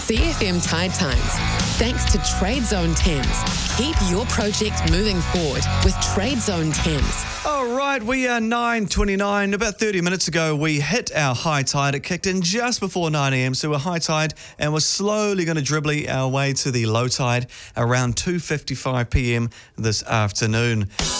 CFM Tide Times. Thanks to Trade Zone Thames. Keep your project moving forward with Trade Zone Thames. All right, we are 9:29. About 30 minutes ago, we hit our high tide. It kicked in just before 9 a.m, so we're high tide, and we're slowly going to dribble our way to the low tide around 2:55 p.m. this afternoon.